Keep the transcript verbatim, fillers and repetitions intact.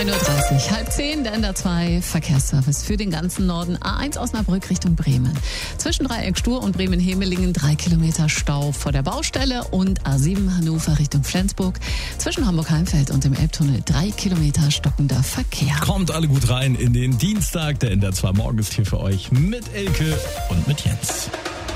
neun Uhr dreißig, halb zehn, der N D R zwei Verkehrsservice für den ganzen Norden. A eins Osnabrück Richtung Bremen. Zwischen Dreieck Stur und Bremen-Hemelingen drei Kilometer Stau vor der Baustelle und A sieben Hannover Richtung Flensburg. Zwischen Hamburg-Heimfeld und dem Elbtunnel drei Kilometer stockender Verkehr. Kommt alle gut rein in den Dienstag. Der N D R zwei Morgen ist hier für euch mit Elke und mit Jens.